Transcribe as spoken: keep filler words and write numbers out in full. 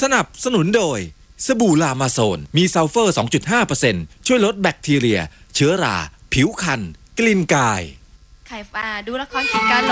สนับสนุนโดยสบู่ลามาโซนมีซัลเฟอร์ สองจุดห้าเปอร์เซ็นต์ ช่วยลดแบคทีเรียเชื้อราผิวคันกลิ่นกายไข่ฟ้าดูละครกิจการ